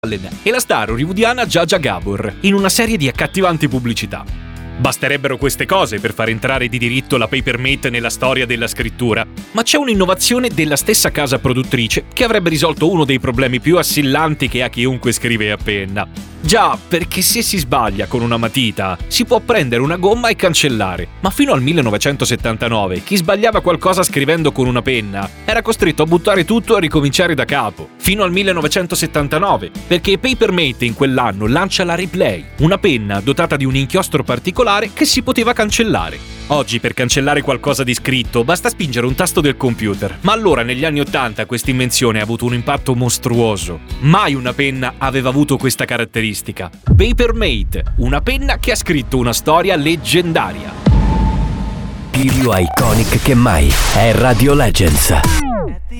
Allen e la star hollywoodiana Zsa Zsa Gabor in una serie di accattivanti pubblicità. Basterebbero queste cose per far entrare di diritto la Papermate nella storia della scrittura, ma c'è un'innovazione della stessa casa produttrice che avrebbe risolto uno dei problemi più assillanti che ha chiunque scrive a penna. Già, perché se si sbaglia con una matita, si può prendere una gomma e cancellare, ma fino al 1979 chi sbagliava qualcosa scrivendo con una penna era costretto a buttare tutto e a ricominciare da capo. Fino al 1979, perché Papermate in quell'anno lancia la Replay, una penna dotata di un inchiostro particolare che si poteva cancellare. Oggi per cancellare qualcosa di scritto basta spingere un tasto del computer, ma allora negli anni 80 questa invenzione ha avuto un impatto mostruoso. Mai una penna aveva avuto questa caratteristica. Papermate, una penna che ha scritto una storia leggendaria. Più iconic che mai è Radio Legends.